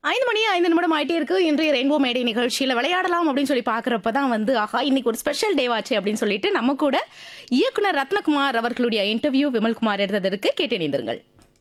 5 மணி 5 நிமிடம் ஆயிட்டே இருக்கு. இன்றைய ரெயின்போ மேடை நிகழ்ச்சியில விளையாடலாம் அப்படின்னு சொல்லி பார்க்குறப்ப தான் வந்து, ஆஹா! இன்னைக்கு ஒரு ஸ்பெஷல் டேவாச்சே அப்படின்னு சொல்லிட்டு, நம்ம கூட இயக்குனர் ரத்னகுமார் அவர்களுடைய இன்டர்வியூ விமல்குமார் எடுத்ததற்கு கேட்டு இணைந்திருங்கள்.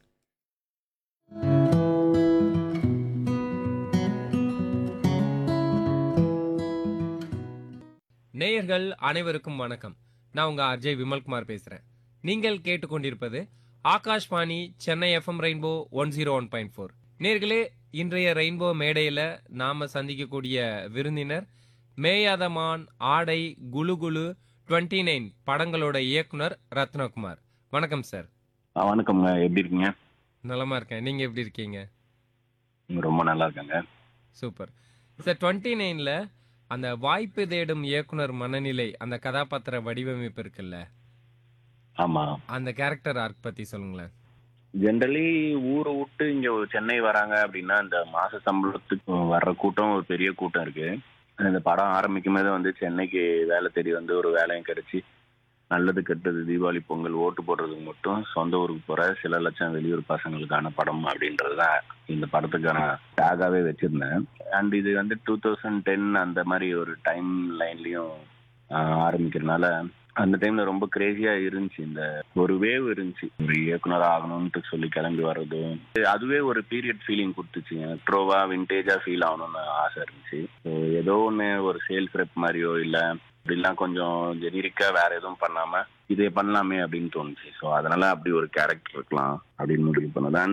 நேயர்கள் அனைவருக்கும் வணக்கம். நான் உங்க அஜய் விமல்குமார் பேசுறேன். நீங்கள் கேட்டுக்கொண்டிருப்பது ஆகாஷ்வாணி சென்னை எஃப்எம் ரெயின்போ 101.4. நேயர்களே, இன்றைய ரெயின்போ மேடையில நாம சந்திக்கக்கூடிய விருந்தினர் மேயாதமான், ஆடை, குலு குலு, 29 படங்களோட இயக்குனர் ரத்னகுமார். வணக்கம் சார். வணக்கம்ங்க. எப்படி இருக்கீங்க? நலமா இருக்கேன். நீங்க எப்படி இருக்கீங்க? ரொம்ப நல்லா இருக்கேங்க. சூப்பர். சார், 29ல அந்த வாய்ப்பு தேடும் இயக்குனர் மனநிலை, அந்த கதாபாத்திர வடிவமைப்பு இருக்குல்ல, ஆமா. அந்த கேரக்டர் ஆர்க் பத்தி சொல்லுங்களேன். ஜென்ரலி ஊரை விட்டு இங்க ஒரு சென்னை வராங்க அப்படின்னா, இந்த மாச சம்பளத்துக்கு வர்ற கூட்டம் ஒரு பெரிய கூட்டம் இருக்கு. இந்த படம் ஆரம்பிக்கும் போது வந்து சென்னைக்கு வேலை தேடி வந்து ஒரு வேலையும் கிடைச்சி, நல்லது கெட்டது தீபாவளி பொங்கல் ஓட்டு போடுறதுக்கு மட்டும் சொந்த ஊருக்கு போற சில லட்சம் வெளியூர் பசங்களுக்கான படம் அப்படின்றது தான் இந்த படத்துக்கான டேகாவே வச்சிருந்தேன். அண்ட் இது வந்து 2010 அந்த மாதிரி ஒரு டைம் லைன்லயும் ஆரம்பிக்கிறதுனால அந்த டைம்ல ரொம்ப கிரேசியா இருந்துச்சு. இந்த ஒரு வேவ் இருந்துச்சு, ஒரு இயக்குனர் ஆகணும்னு சொல்லி கிளம்பி வர்றது. அதுவே ஒரு பீரியட் ஃபீலிங் கொடுத்துச்சு. ட்ரோவா விண்டேஜா ஃபீல் ஆகணும்னு ஆசை இருந்துச்சு. ஏதோ ஒன்று ஒரு சேல்ஸ் ரெப் மாதிரியோ இல்லை அப்படிலாம் கொஞ்சம் ஜெனிரிக்கா வேற எதுவும் பண்ணாம இதே பண்ணலாமே அப்படின்னு தோணுச்சு. ஸோ அதனால அப்படி ஒரு கேரக்டர் இருக்கலாம் அப்படின்னு முடிவு பண்ணது.